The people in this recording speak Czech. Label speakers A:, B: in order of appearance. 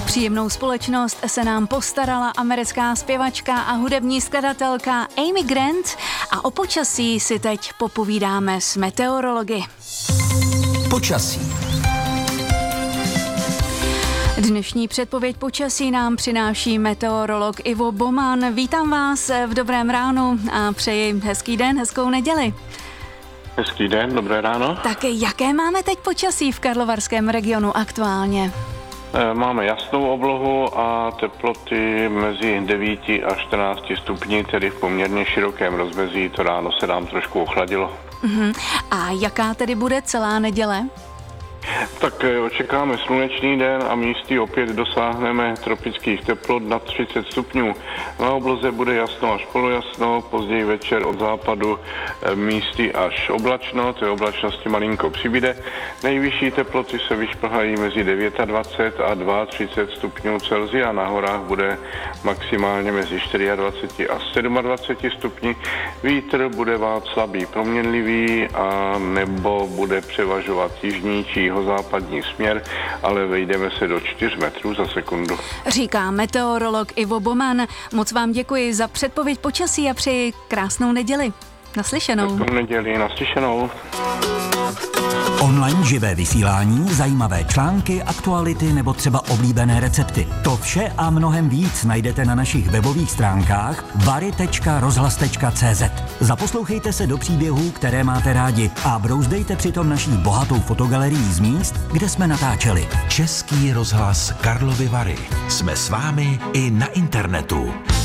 A: Příjemnou společnost se nám postarala americká zpěvačka a hudební skladatelka Amy Grant a o počasí si teď popovídáme s meteorology.
B: Počasí.
A: Dnešní předpověď počasí nám přináší meteorolog Ivo Boman. Vítám vás v dobrém ránu a přeji hezký den, hezkou neděli.
C: Hezký den, dobré ráno.
A: Tak jaké máme teď počasí v karlovarském regionu aktuálně?
C: Máme jasnou oblohu a teploty mezi 9 a 14 stupni, tedy v poměrně širokém rozmezí. To ráno se nám trošku ochladilo.
A: A jaká tedy bude celá neděle?
C: Tak očekáváme slunečný den a místy opět dosáhneme tropických teplot nad 30 stupňů. Na obloze bude jasno až polojasno, později večer od západu místy až oblačno, té oblačnosti malinko přibyde. Nejvyšší teploty se vyšplhají mezi 29 a 32 stupňů Celsia. Na horách bude maximálně mezi 24 a 27 stupni. Vítr bude vát slabý proměnlivý a nebo bude převažovat jižní či západní směr, ale vejdeme se do 4 metrů za sekundu.
A: Říká meteorolog Ivo Boman. Moc vám děkuji za předpověď počasí a přeji krásnou neděli. Naslyšenou.
C: Krásnou neděli, naslyšenou.
B: Online živé vysílání, zajímavé články, aktuality nebo třeba oblíbené recepty. To vše a mnohem víc najdete na našich webových stránkách vary.rozhlas.cz. Zaposlouchejte se do příběhů, které máte rádi a brouzdejte přitom naší bohatou fotogalerií z míst, kde jsme natáčeli.
D: Český rozhlas Karlovy Vary. Jsme s vámi i na internetu.